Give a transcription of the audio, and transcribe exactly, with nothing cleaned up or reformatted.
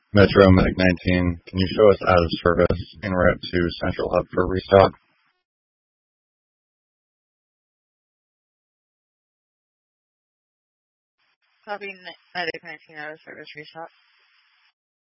Metro Medic nineteen, can you show us out of service en route to Central Hub for restock? Copy Medic nineteen out of service restock.